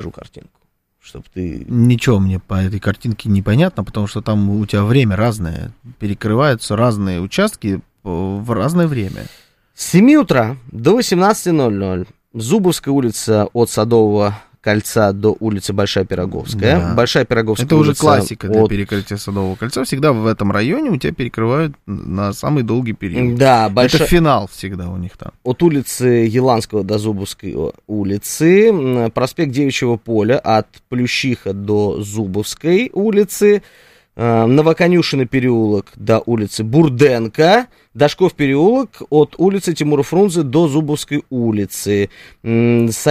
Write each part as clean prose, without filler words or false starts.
эту картинку, чтобы ты... Ничего мне по этой картинке не понятно, потому что там у тебя время разное, перекрываются разные участки в разное время. С 7 утра до 18:00 Зубовская улица от Садового кольца до улицы Большая Пироговская. Да. Большая Пироговская Это улица... уже классика для перекрытия Садового кольца. Всегда в этом районе у тебя перекрывают на самый долгий период. Да, Это финал всегда у них там. От улицы Еланского до Зубовской улицы, проспект Девичьего поля от Плющиха до Зубовской улицы, Новоконюшина переулок до улицы Бурденко, Дашков переулок от улицы Тимура Фрунзе до Зубовской улицы. С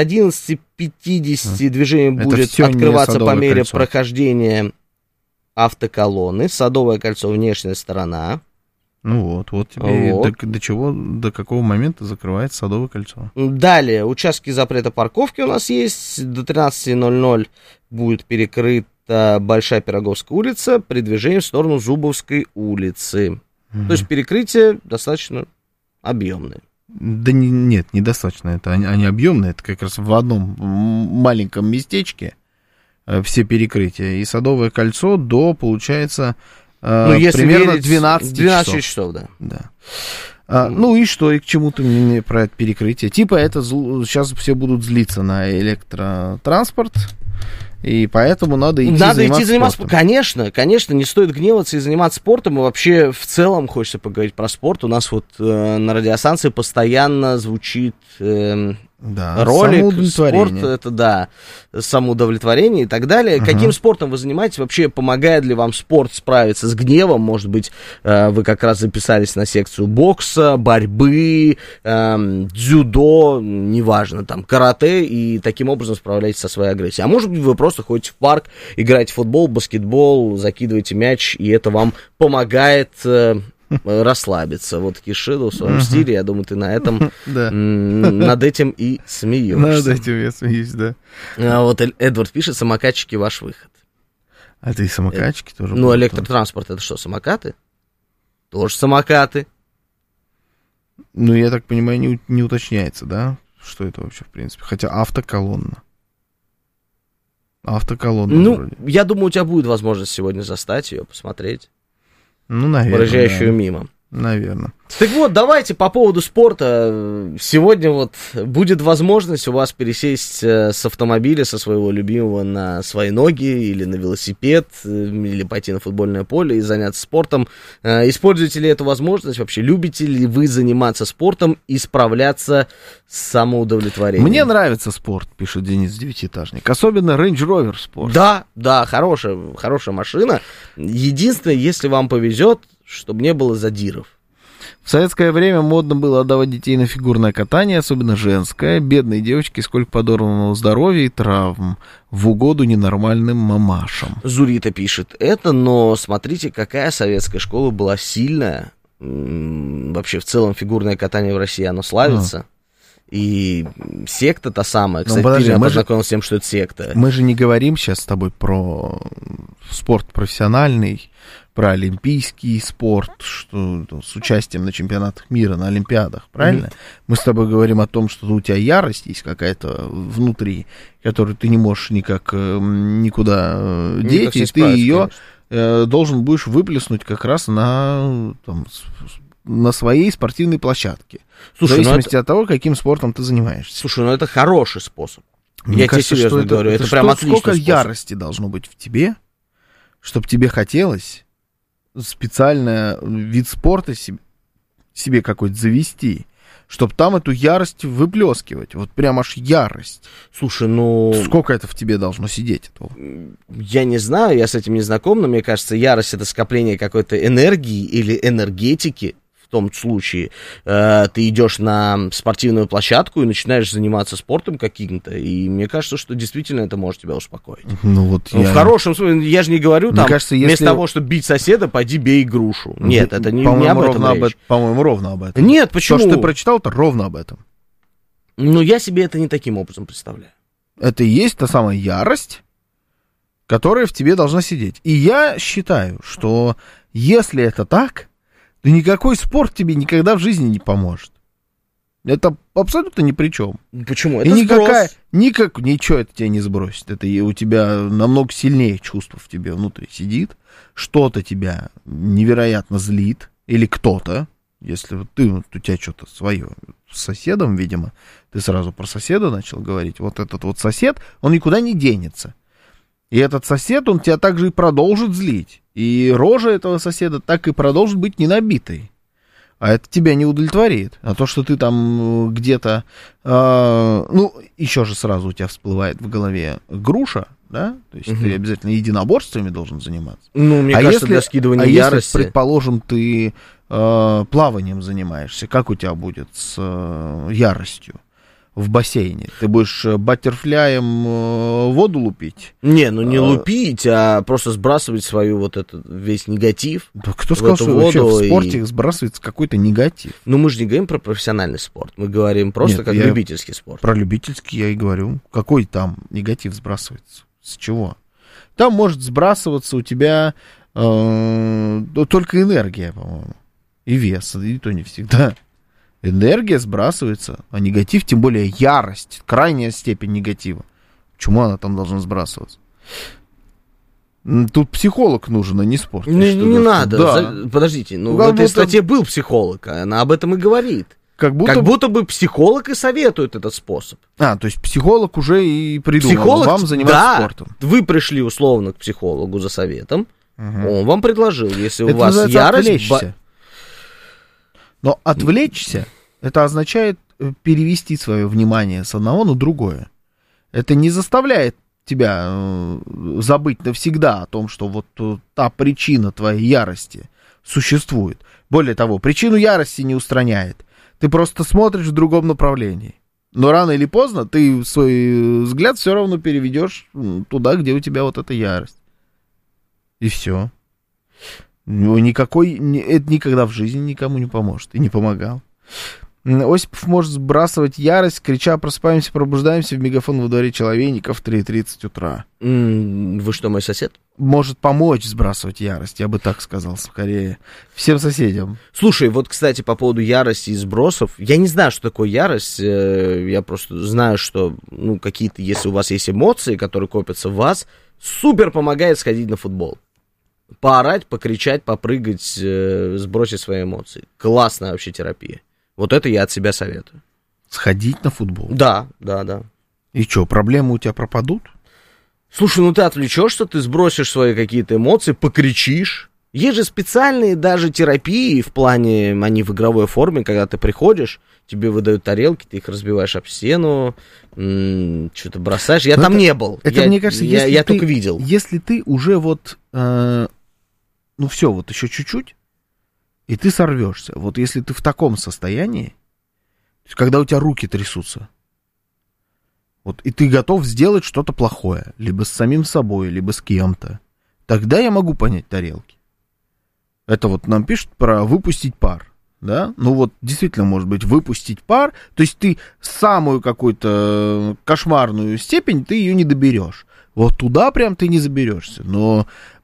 11:50 движение будет открываться по мере прохождения автоколонны. Садовое кольцо, внешняя сторона. Ну вот тебе вот. До какого момента закрывается Садовое кольцо. Далее, участки запрета парковки у нас есть. До 13:00 будет перекрыта Большая Пироговская улица при движении в сторону Зубовской улицы. То есть перекрытие достаточно объемное. Да нет, недостаточно. Это они объемные. Это как раз в одном маленьком местечке все перекрытия. И Садовое кольцо до, получается, примерно 12 часов, да. Ну и что, и к чему ты мне про это перекрытие? Типа это сейчас все будут злиться на электротранспорт, и поэтому надо идти заниматься спортом. Конечно, не стоит гневаться и заниматься спортом. И вообще, в целом, хочется поговорить про спорт. У нас вот на радиостанции постоянно звучит ролик, спорт, это самоудовлетворение и так далее. Каким спортом вы занимаетесь? Вообще, помогает ли вам спорт справиться с гневом? Может быть, вы как раз записались на секцию бокса, борьбы, дзюдо, неважно, там, карате, и таким образом справляетесь со своей агрессией. А может быть, вы просто ходите в парк, играете в футбол, баскетбол, закидываете мяч, и это вам помогает расслабиться. Вот Кишиду в своем стиле, я думаю, ты на этом над этим и смеешься. Над этим я смеюсь, да. Вот Эдвард пишет: самокатчики, ваш выход. А ты самокатчики тоже? Ну, электротранспорт, это что, самокаты? Тоже самокаты. Ну, я так понимаю, не уточняется, да? Что это вообще, в принципе? Хотя автоколонна. Ну, вроде. Я думаю, у тебя будет возможность сегодня застать ее, посмотреть. Ну, наверное. Проезжающую мимо. Наверное. Так вот, давайте по поводу спорта. Сегодня вот будет возможность у вас пересесть с автомобиля, со своего любимого, на свои ноги или на велосипед, или пойти на футбольное поле и заняться спортом. Используете ли эту возможность? Вообще, любите ли вы заниматься спортом и справляться с самоудовлетворением? Мне нравится спорт, пишет Денис Девятиэтажник. Особенно Range Rover спорт. Да, хорошая машина. Единственное, если вам повезет, чтобы не было задиров. В советское время модно было отдавать детей на фигурное катание, особенно женское. Бедные девочки, сколько подорванного здоровья и травм в угоду ненормальным мамашам. Зурита пишет это, но смотрите, какая советская школа была сильная. Вообще, в целом, фигурное катание в России, оно славится. И секта та самая. Кстати, я познакомился с тем, что это секта. Мы же не говорим сейчас с тобой про спорт профессиональный, про олимпийский спорт, что с участием на чемпионатах мира, на олимпиадах, правильно? Мы с тобой говорим о том, что у тебя ярость есть какая-то внутри, которую ты не можешь никак никуда деть, и ты ее должен будешь выплеснуть как раз на своей спортивной площадке. Слушай, в зависимости от того, каким спортом ты занимаешься. Слушай, это хороший способ. Мне кажется, тебе серьезно говорю, это прям отличный сколько способ. Ярости должно быть в тебе, чтобы тебе хотелось специальный вид спорта себе какой-то завести, чтобы там эту ярость выплескивать. Вот прям аж ярость. Слушай, сколько это в тебе должно сидеть? Этого? Я не знаю, я с этим не знаком, но мне кажется, ярость — это скопление какой-то энергии или энергетики. В том случае ты идешь на спортивную площадку и начинаешь заниматься спортом каким-то, и мне кажется, что действительно это может тебя успокоить. В хорошем смысле, я же не говорю, там, кажется, вместо того, чтобы бить соседа, пойди бей грушу. Нет, это не об этом речь. По-моему, ровно об этом. Нет, почему? То, что ты прочитал, это ровно об этом. Ну, я себе это не таким образом представляю. Это и есть та самая ярость, которая в тебе должна сидеть. И я считаю, что если это так, то никакой спорт тебе никогда в жизни не поможет. Это абсолютно ни при чем. Почему? Это ничего это тебя не сбросит. Это у тебя намного сильнее чувство в тебе внутри сидит. Что-то тебя невероятно злит. Или кто-то. Если вот у тебя что-то свое с соседом, видимо, ты сразу про соседа начал говорить. Вот этот вот сосед, он никуда не денется. И этот сосед, он тебя также и продолжит злить. И рожа этого соседа так и продолжит быть ненабитой. А это тебя не удовлетворит. А то, что ты там где-то... еще же сразу у тебя всплывает в голове груша, да? То есть ты обязательно единоборствами должен заниматься. Ну, мне кажется, для скидывания ярости... если, предположим, ты плаванием занимаешься, как у тебя будет с яростью в бассейне? Ты будешь баттерфляем воду лупить? Не лупить, а просто сбрасывать свою вот этот весь негатив. Да кто сказал, что вообще в спорте сбрасывается какой-то негатив? Ну, мы же не говорим про профессиональный спорт, мы говорим просто как любительский спорт. Про любительский я и говорю. Какой там негатив сбрасывается? С чего? Там может сбрасываться у тебя только энергия, по-моему. И вес, и то не всегда. Энергия сбрасывается, а негатив, тем более ярость, крайняя степень негатива. Почему она там должна сбрасываться? Тут психолог нужен, а не спорт. Не надо. Да. Подождите, в этой статье был психолог, она об этом и говорит. Как будто бы психолог и советует этот способ. То есть психолог уже и придумал вам заниматься спортом. Вы пришли условно к психологу за советом, он вам предложил, если у вас ярость... Но отвлечься, это означает перевести свое внимание с одного на другое. Это не заставляет тебя забыть навсегда о том, что вот та причина твоей ярости существует. Более того, причину ярости не устраняет. Ты просто смотришь в другом направлении. Но рано или поздно ты свой взгляд все равно переведешь туда, где у тебя вот эта ярость. И все. Это никогда в жизни никому не поможет. И не помогал. Осипов может сбрасывать ярость, крича: просыпаемся, пробуждаемся в мегафон во дворе Человейников в 3:30 утра. Вы что, мой сосед? Может помочь сбрасывать ярость, я бы так сказал, скорее. Всем соседям. Слушай, вот, кстати, по поводу ярости и сбросов. Я не знаю, что такое ярость. Я просто знаю, что какие-то, если у вас есть эмоции, которые копятся в вас, супер помогает сходить на футбол. Поорать, покричать, попрыгать, сбросить свои эмоции. Классная вообще терапия. Вот это я от себя советую. Сходить на футбол? Да. И что, проблемы у тебя пропадут? Слушай, ты отвлечешься, ты сбросишь свои какие-то эмоции, покричишь. Есть же специальные даже терапии в плане, они в игровой форме, когда ты приходишь, тебе выдают тарелки, ты их разбиваешь об стену, что-то бросаешь. Я там не был. Мне кажется, я только видел. Если ты уже все, вот еще чуть-чуть, и ты сорвешься. Вот если ты в таком состоянии, когда у тебя руки трясутся, вот, и ты готов сделать что-то плохое, либо с самим собой, либо с кем-то, тогда я могу понять тарелки. Это вот нам пишут про выпустить пар, да? Действительно, может быть, выпустить пар, то есть ты самую какую-то кошмарную степень, ты ее не доберешь. Вот туда прям ты не заберешься. Но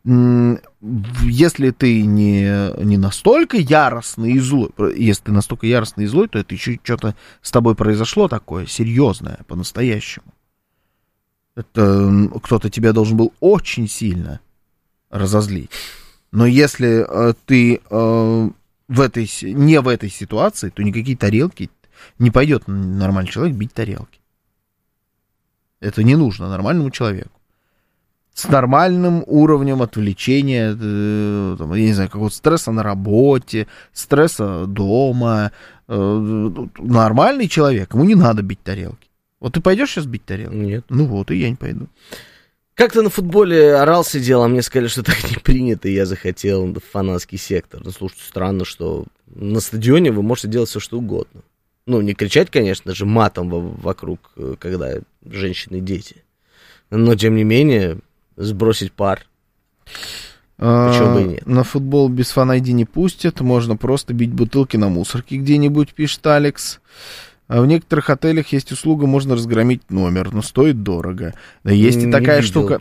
если ты не настолько яростный и злой, если ты настолько яростный и злой, то это еще что-то с тобой произошло такое серьезное, по-настоящему. Это кто-то тебя должен был очень сильно разозлить. Но если ты не в этой ситуации, то никакие тарелки, не пойдет нормальный человек бить тарелки. Это не нужно нормальному человеку. С нормальным уровнем отвлечения, я не знаю, какого-то стресса на работе, стресса дома. Нормальный человек, ему не надо бить тарелки. Вот ты пойдешь сейчас бить тарелки? Нет. И я не пойду. Как-то на футболе орал, сидел, а мне сказали, что так не принято, и я захотел в фанатский сектор. Слушайте, странно, что на стадионе вы можете делать все, что угодно. Не кричать, конечно же, матом вокруг, когда женщины и дети. Но, тем не менее, сбросить пар. Почему бы и нет? На футбол без фан-айди не пустят, можно просто бить бутылки на мусорке где-нибудь, пишет Алекс. А в некоторых отелях есть услуга, можно разгромить номер, но стоит дорого. Да, есть и такая штука,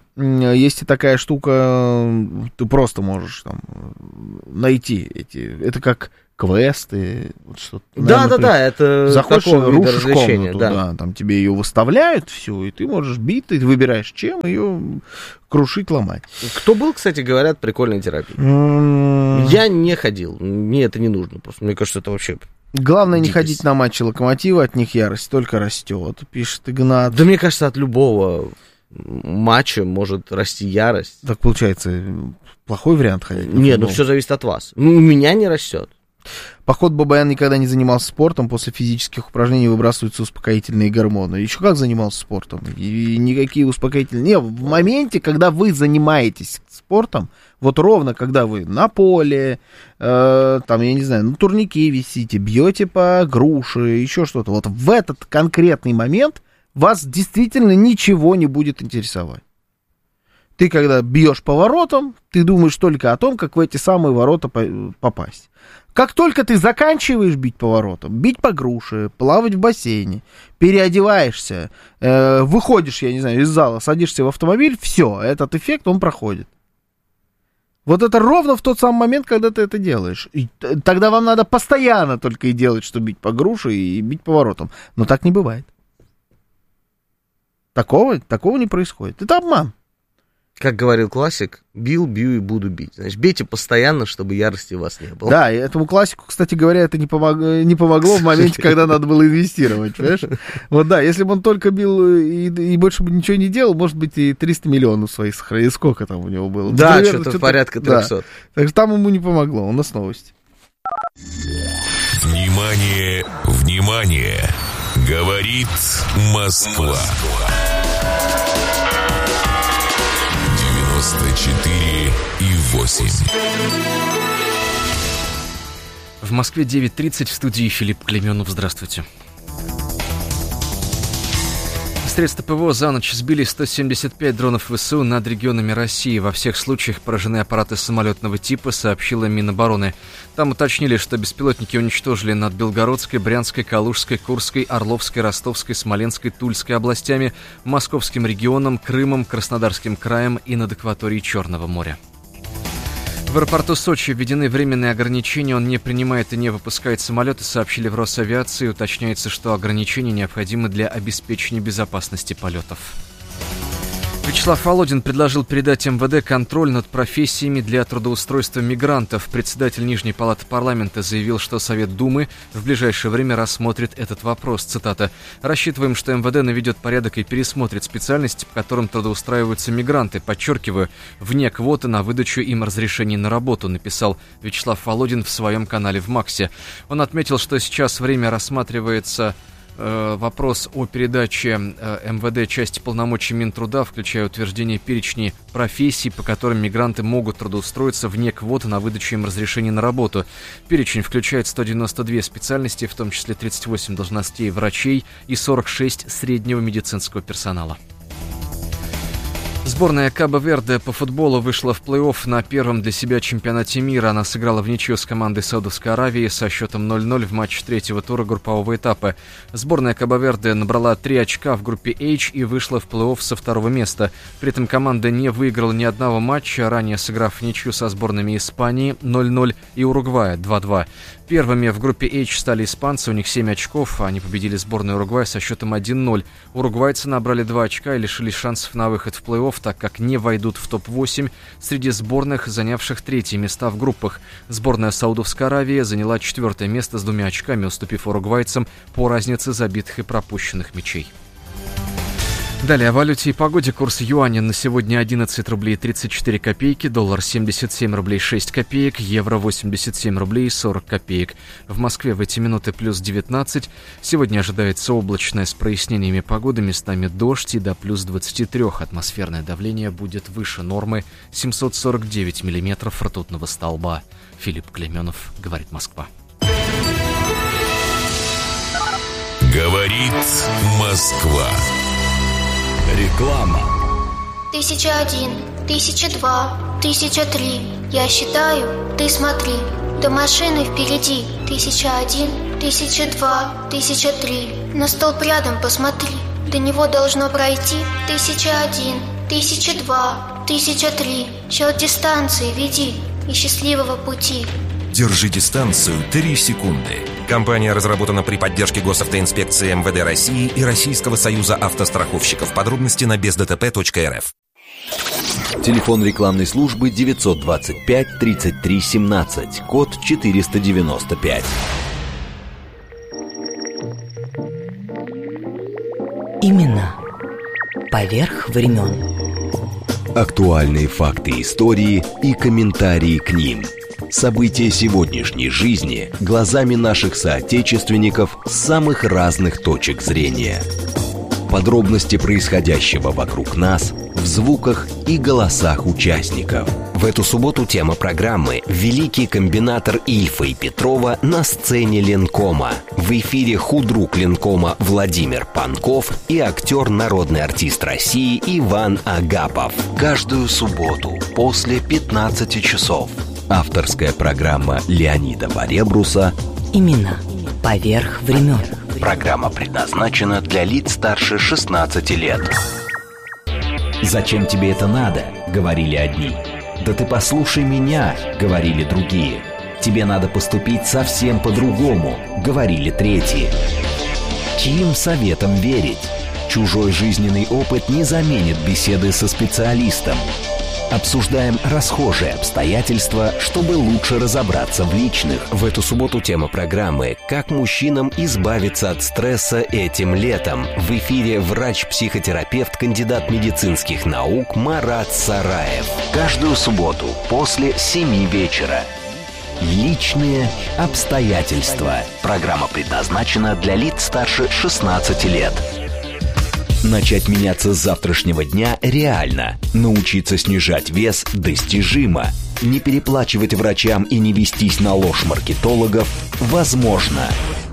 ты просто можешь там найти эти. Это как квесты, вот что-то. Да, это заходишь, рушишь развлечения, комнату, да, там тебе ее выставляют всю, и ты можешь бить, ты выбираешь, чем ее крушить, ломать. Кто был, кстати, говорят, прикольной терапией? Я не ходил, мне это не нужно, просто мне кажется, это вообще... Главное не ходить на матчи Локомотива, от них ярость только растет, пишет Игнат. Да мне кажется, от любого матча может расти ярость. Так получается, плохой вариант ходить? Нет, ну все зависит от вас. У меня не растет. Поход Бабаян никогда не занимался спортом, после физических упражнений выбрасываются успокоительные гормоны. Еще как занимался спортом? И никакие успокоительные... Не, в моменте, когда вы занимаетесь спортом, вот ровно когда вы на поле, там, я не знаю, на турнике висите, бьете по груше, еще что-то, вот в этот конкретный момент вас действительно ничего не будет интересовать. Ты когда бьешь по воротам, ты думаешь только о том, как в эти самые ворота попасть. Как только ты заканчиваешь бить по воротам, бить по груше, плавать в бассейне, переодеваешься, выходишь, я не знаю, из зала, садишься в автомобиль, все, этот эффект, он проходит. Вот это ровно в тот самый момент, когда ты это делаешь. И тогда вам надо постоянно только и делать, что бить по груше и бить по воротам. Но так не бывает. Такого не происходит. Это обман. Как говорил классик, бил, бью и буду бить. Значит, бейте постоянно, чтобы ярости у вас не было. Да, и этому классику, кстати говоря, это не помогло в моменте, когда надо было инвестировать, понимаешь? Вот да, если бы он только бил и больше бы ничего не делал, может быть, и 300 миллионов своих сохранил. Сколько там у него было? Да, наверное, что-то порядка 300. Да. Так что там ему не помогло. У нас новости. Внимание, внимание! Говорит Москва. 94,8. В Москве 9:30, в студии Филипп Клеменов. Здравствуйте. Средства ПВО за ночь сбили 175 дронов ВСУ над регионами России. Во всех случаях поражены аппараты самолетного типа, сообщила Минобороны. Там уточнили, что беспилотники уничтожили над Белгородской, Брянской, Калужской, Курской, Орловской, Ростовской, Смоленской, Тульской областями, Московским регионом, Крымом, Краснодарским краем и над акваторией Черного моря. В аэропорту Сочи введены временные ограничения, он не принимает и не выпускает самолеты, сообщили в Росавиации. Уточняется, что ограничения необходимы для обеспечения безопасности полетов. Вячеслав Володин предложил передать МВД контроль над профессиями для трудоустройства мигрантов. Председатель Нижней палаты парламента заявил, что Совет Думы в ближайшее время рассмотрит этот вопрос. Цитата. «Рассчитываем, что МВД наведет порядок и пересмотрит специальности, по которым трудоустраиваются мигранты. Подчеркиваю, вне квоты на выдачу им разрешений на работу», написал Вячеслав Володин в своем канале в Максе. Он отметил, что сейчас время рассматривается вопрос о передаче МВД части полномочий Минтруда, включая утверждение перечней профессий, по которым мигранты могут трудоустроиться вне квоты на выдачу им разрешений на работу. Перечень включает 192 специальности, в том числе 38 должностей врачей и 46 среднего медицинского персонала. Сборная Кабо-Верде по футболу вышла в плей-офф на первом для себя чемпионате мира. Она сыграла в ничью с командой Саудовской Аравии со счетом 0-0 в матче третьего тура группового этапа. Сборная Кабо-Верде набрала 3 очка в группе H и вышла в плей-офф со второго места. При этом команда не выиграла ни одного матча, ранее сыграв в ничью со сборными Испании 0-0 и Уругвая 2-2. Первыми в группе H стали испанцы, у них 7 очков, они победили сборную Уругвая со счетом 1-0. Уругвайцы набрали 2 очка и лишились шансов на выход в плей-офф, так как не войдут в топ-8 среди сборных, занявших третьи места в группах. Сборная Саудовской Аравии заняла 4-е место с 2 очками, уступив уругвайцам по разнице забитых и пропущенных мячей. Далее о валюте и погоде. Курс юаня на сегодня 11 рублей 34 копейки, доллар 77 рублей 6 копеек, евро 87 рублей 40 копеек. В Москве в эти минуты плюс 19. Сегодня ожидается облачная с прояснениями погоды, местами дождь и до плюс 23. Атмосферное давление будет выше нормы 749 миллиметров ртутного столба. Филипп Клеменов, говорит Москва. Говорит Москва. Реклама. 1001, 1002, 1003. Я считаю, ты смотри. До машины впереди. 1001, 1002, 1003. На столб рядом посмотри. До него должно пройти 1001, 1002, 1003. Счет дистанции веди и счастливого пути. Держи дистанцию 3 секунды. Компания разработана при поддержке госавтоинспекции МВД России и Российского союза автостраховщиков. Подробности на бездтп.рф. Телефон рекламной службы 925 33 17, код 495. Имена поверх времен. Актуальные факты истории и комментарии к ним. События сегодняшней жизни глазами наших соотечественников с самых разных точек зрения. Подробности происходящего вокруг нас в звуках и голосах участников. В эту субботу тема программы «Великий комбинатор Ильфа и Петрова» на сцене Ленкома. В эфире худрук Ленкома Владимир Панков и актер, народный артист России Иван Агапов. Каждую субботу после 15 часов. Авторская программа Леонида Баребруса «Имена поверх времен». Программа предназначена для лиц старше 16 лет. «Зачем тебе это надо?» — говорили одни. «Да ты послушай меня!» — говорили другие. «Тебе надо поступить совсем по-другому!» — говорили третьи. Чьим советам верить? Чужой жизненный опыт не заменит беседы со специалистом. Обсуждаем расхожие обстоятельства, чтобы лучше разобраться в личных. В эту субботу тема программы «Как мужчинам избавиться от стресса этим летом». В эфире врач-психотерапевт, кандидат медицинских наук Марат Сараев. Каждую субботу после 7 вечера. Личные обстоятельства. Программа предназначена для лиц старше 16 лет. Начать меняться с завтрашнего дня реально. Научиться снижать вес достижимо. Не переплачивать врачам и не вестись на ложь маркетологов возможно.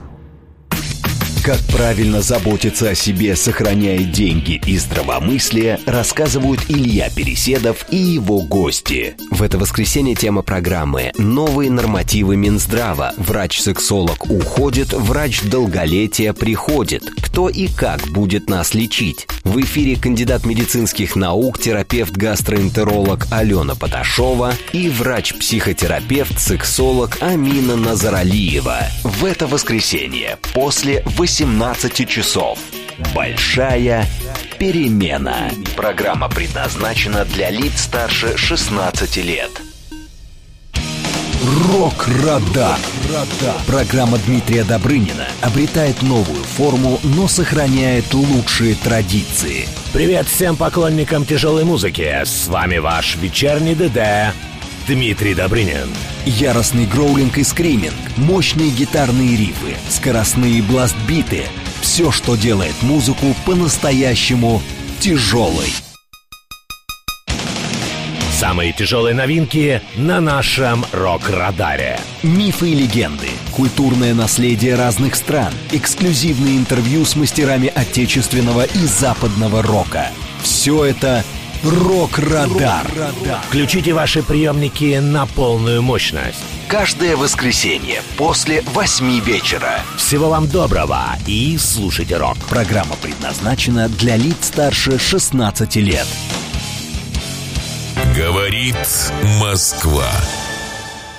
Как правильно заботиться о себе, сохраняя деньги и здравомыслие, рассказывают Илья Переседов и его гости. В это воскресенье тема программы «Новые нормативы Минздрава». Врач-сексолог уходит, врач долголетия приходит. Кто и как будет нас лечить? В эфире кандидат медицинских наук, терапевт-гастроэнтеролог Алена Поташова и врач-психотерапевт, сексолог Амина Назаралиева. В это воскресенье после 18 часов. Большая перемена. Программа предназначена для лиц старше 16 лет. Рок-радар. Программа Дмитрия Добрынина обретает новую форму, но сохраняет лучшие традиции. Привет всем поклонникам тяжелой музыки. С вами ваш вечерний ДД Дмитрий Добрынин. Яростный гроулинг и скриминг, мощные гитарные рифы, скоростные бласт-биты. Все, что делает музыку по-настоящему тяжелой. Самые тяжелые новинки на нашем рок-радаре. Мифы и легенды, культурное наследие разных стран, эксклюзивные интервью с мастерами отечественного и западного рока. Все это Рок-радар. Включите ваши приемники на полную мощность. Каждое воскресенье после 8 вечера. Всего вам доброго и слушайте рок. Программа предназначена для лиц старше 16 лет. Говорит Москва.